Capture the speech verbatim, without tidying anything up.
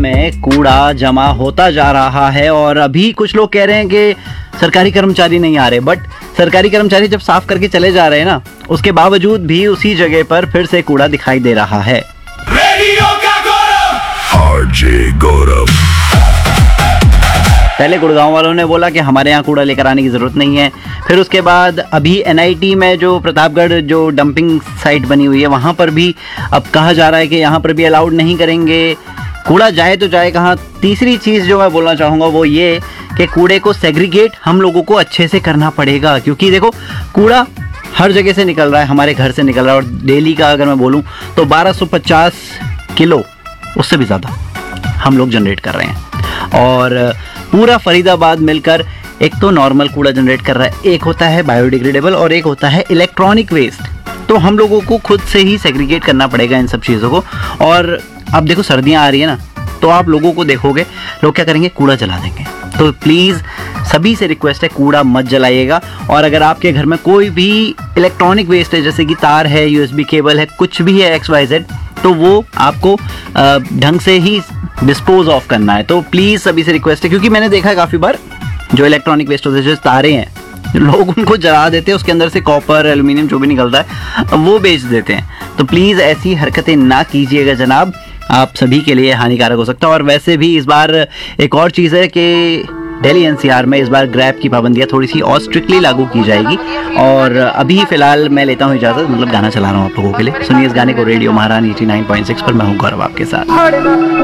में कूड़ा जमा होता जा रहा है और अभी कुछ लोग कह रहे हैं कि सरकारी कर्मचारी नहीं आ रहे, बट सरकारी कर्मचारी जब साफ करके चले जा रहे हैं ना, उसके बावजूद भी उसी जगह पर फिर से कूड़ा दिखाई दे रहा है। रेडियो का गौरव, आरजे गौरव। पहले गुड़गांव वालों ने बोला कि हमारे यहाँ कूड़ा लेकर आने की ज़रूरत नहीं है, फिर उसके बाद अभी एन आई टी में जो प्रतापगढ़ जो डंपिंग साइट बनी हुई है वहाँ पर भी अब कहा जा रहा है कि यहाँ पर भी अलाउड नहीं करेंगे, कूड़ा जाए तो जाए कहाँ। तीसरी चीज़ जो मैं बोलना चाहूँगा वो ये कि कूड़े को सेग्रीगेट हम लोगों को अच्छे से करना पड़ेगा, क्योंकि देखो कूड़ा हर जगह से निकल रहा है, हमारे घर से निकल रहा है, और डेली का अगर मैं बोलूँ तो बारह सौ पचास किलो उससे भी ज़्यादा हम लोग जनरेट कर रहे हैं। और पूरा फरीदाबाद मिलकर एक तो नॉर्मल कूड़ा जनरेट कर रहा है, एक होता है बायोडिग्रेडेबल और एक होता है इलेक्ट्रॉनिक वेस्ट। तो हम लोगों को खुद से ही सेग्रीगेट करना पड़ेगा इन सब चीज़ों को। और अब देखो सर्दियाँ आ रही है ना, तो आप लोगों को देखोगे लोग क्या करेंगे, कूड़ा जला देंगे। तो प्लीज़ सभी से रिक्वेस्ट है, कूड़ा मत जलाइएगा। और अगर आपके घर में कोई भी इलेक्ट्रॉनिक वेस्ट है, जैसे कि तार है, यू एस बी केबल है, कुछ भी है एक्स वाई जेड, तो वो आपको ढंग से ही डिस्पोज ऑफ करना है। तो प्लीज़ सभी से रिक्वेस्ट है, क्योंकि मैंने देखा है काफ़ी बार जो इलेक्ट्रॉनिक वेस्ट होते हैं, जो तारे हैं, लोग उनको जला देते हैं, उसके अंदर से कॉपर एल्युमिनियम जो भी निकलता है वो बेच देते हैं। तो प्लीज़ ऐसी हरकतें ना कीजिएगा जनाब, आप सभी के लिए हानिकारक हो सकता है। और वैसे भी इस बार एक और चीज़ है कि दिल्ली एन सी आर में इस बार ग्रैब की पाबंदियाँ थोड़ी सी और स्ट्रिक्टली लागू की जाएगी। और अभी फ़िलहाल मैं लेता हूँ इजाज़त, मतलब गाना चला रहा हूँ आप लोगों के लिए। सुनिए इस गाने को रेडियो महारानी एटी नाइन पॉइंट सिक्स पर। मैं हूँ गौरव आपके साथ।